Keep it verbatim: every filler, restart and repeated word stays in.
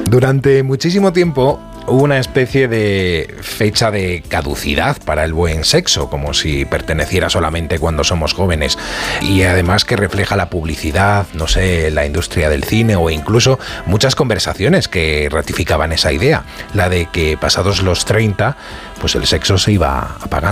Durante muchísimo tiempo hubo una especie de fecha de caducidad para el buen sexo, como si perteneciera solamente cuando somos jóvenes, y además que refleja la publicidad, no sé, la industria del cine o incluso muchas conversaciones que ratificaban esa idea, la de que pasados los treinta, pues el sexo se iba apagando.